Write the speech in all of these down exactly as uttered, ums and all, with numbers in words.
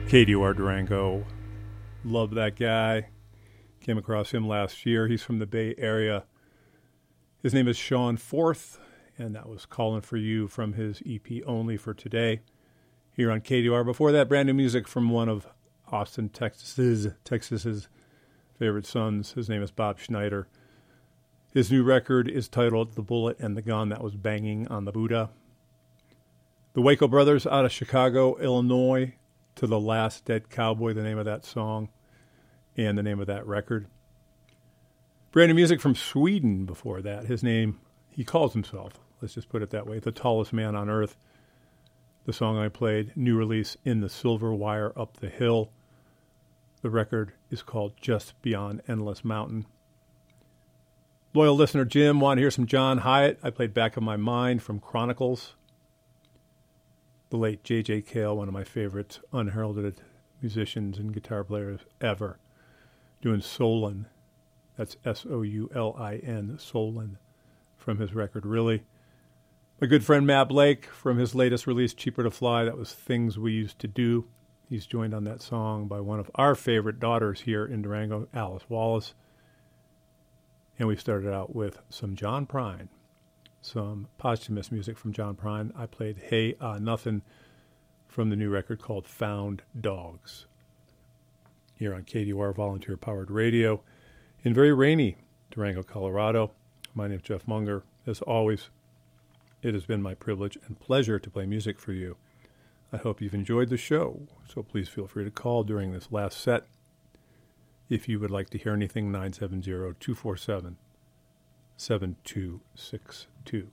K D U R Durango. Love that guy. Came across him last year. He's from the Bay Area. His name is Sean Forth, and that was Calling for You from his E P Only for Today here on K D U R. Before that, brand new music from one of Austin, Texas's, Texas's favorite sons. His name is Bob Schneider. His new record is titled The Bullet and the Gun That Was Banging on the Buddha. The Waco Brothers out of Chicago, Illinois, To the Last Dead Cowboy, the name of that song and the name of that record. Brand new music from Sweden before that. His name, he calls himself, let's just put it that way, the tallest man on earth. The song I played, new release, In the Silver Wire Up the Hill. The record is called Just Beyond Endless Mountain. Loyal listener Jim, want to hear some John Hyatt? I played Back of My Mind from Chronicles. The late J J Cale, one of my favorite unheralded musicians and guitar players ever, doing Solon. That's S O U L I N, Solon, from his record, Really. My good friend Matt Blake, from his latest release, Cheaper to Fly, that was Things We Used to Do. He's joined on that song by one of our favorite daughters here in Durango, Alice Wallace. And we started out with some John Prine. Some posthumous music from John Prine. I played Hey uh, Nothing from the new record called Found Dogs here on K D U R volunteer-powered radio in very rainy Durango, Colorado. My name is Jeff Munger. As always, it has been my privilege and pleasure to play music for you. I hope you've enjoyed the show, so please feel free to call during this last set if you would like to hear anything. Nine seven zero, two four seven, seven two six two.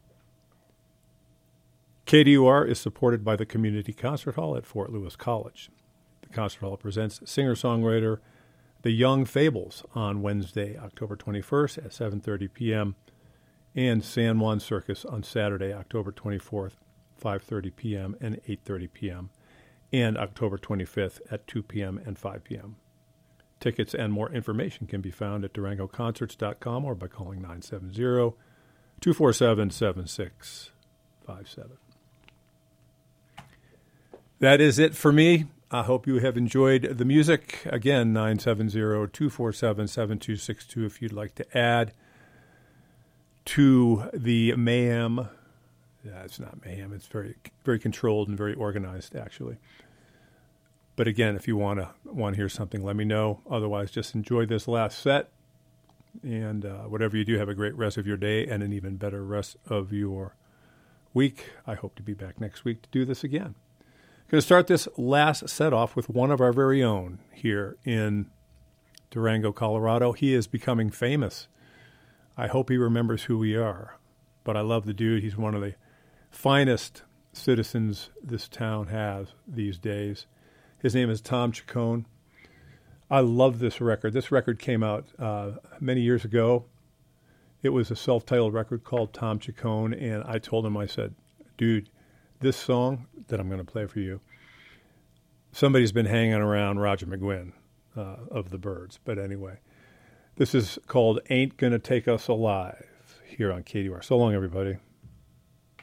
K D U R is supported by the Community Concert Hall at Fort Lewis College. The Concert Hall presents singer-songwriter The Young Fables on Wednesday, October twenty-first at seven thirty p.m. and San Juan Circus on Saturday, October twenty-fourth, five thirty p.m. and eight thirty p.m. and October twenty-fifth at two p.m. and five p.m. Tickets and more information can be found at durango concerts dot com or by calling nine seven zero, two four seven, seven six five seven. That is it for me. I hope you have enjoyed the music. Again, nine seven zero, two four seven, seven two six two if you'd like to add to the mayhem. Yeah, it's not mayhem. It's very, very controlled and very organized, actually. But again, if you want to want to hear something, let me know. Otherwise, just enjoy this last set. And uh, whatever you do, have a great rest of your day and an even better rest of your week. I hope to be back next week to do this again. Going to start this last set off with one of our very own here in Durango, Colorado. He is becoming famous. I hope he remembers who we are. But I love the dude. He's one of the finest citizens this town has these days. His name is Tom Chacon. I love this record. This record came out uh, many years ago. It was a self-titled record called Tom Chacon, and I told him, I said, dude, this song that I'm going to play for you, somebody's been hanging around Roger McGuinn uh, of the Byrds. But anyway, this is called Ain't Gonna Take Us Alive here on K D U R. So long, everybody.